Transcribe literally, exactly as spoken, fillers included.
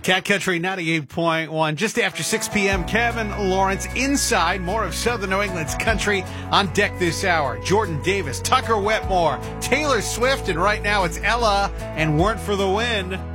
Cat Country ninety-eight point one, just after six p.m. Kevin Lawrence inside. More of Southern New England's country on deck this hour. Jordan Davis, Tucker Wetmore, Taylor Swift, and right now it's Ella and Weren't for the Win.